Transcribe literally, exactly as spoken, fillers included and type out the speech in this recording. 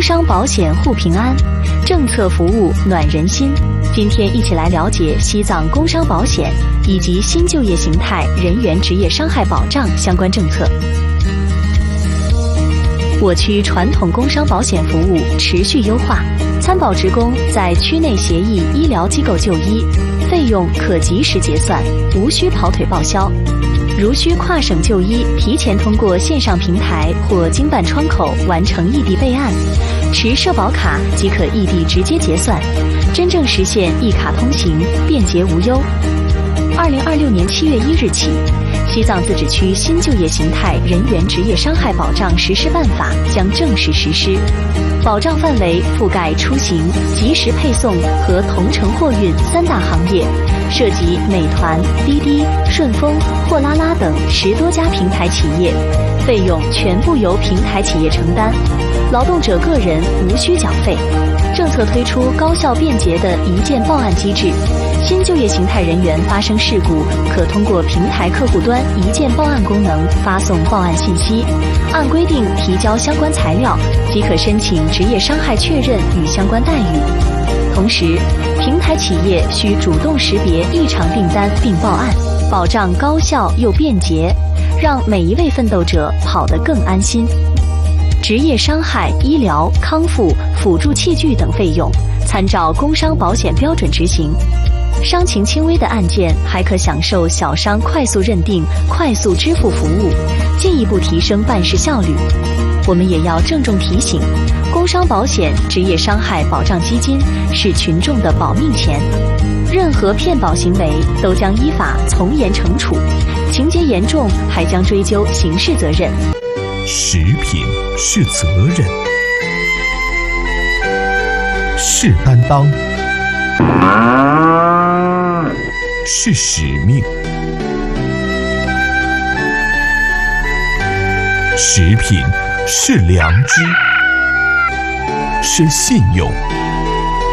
商保险护平安，政策服务暖人心。今天一起来了解西藏工伤保险以及新就业形态人员职业伤害保障相关政策。我区传统工伤保险服务持续优化，参保职工在区内协议医疗机构就医，费用可及时结算，无需跑腿报销。如需跨省就医，提前通过线上平台或经办窗口完成异地备案，持社保卡即可异地直接结算，真正实现一卡通行，便捷无忧。二零二六年七月一日起，西藏自治区新就业形态人员职业伤害保障实施办法将正式实施，保障范围覆盖出行、即时配送和同城货运三大行业，涉及美团、滴滴、顺丰、货拉拉等十多家平台企业，费用全部由平台企业承担，劳动者个人无需缴费。政策推出高效便捷的一键报案机制，新就业形态人员发生事故，可通过平台客户端一键报案功能发送报案信息，按规定提交相关材料，即可申请职业伤害确认与相关待遇。同时，平台企业需主动识别异常订单并报案，保障高效又便捷，让每一位奋斗者跑得更安心。职业伤害、医疗、康复、辅助器具等费用，参照工伤保险标准执行。伤情轻微的案件还可享受小伤快速认定、快速支付服务，进一步提升办事效率。我们也要郑重提醒，工伤保险职业伤害保障基金是群众的保命钱，任何骗保行为都将依法从严惩处，情节严重还将追究刑事责任。 食品是责任，是担当，是使命。食品是良知，是信用，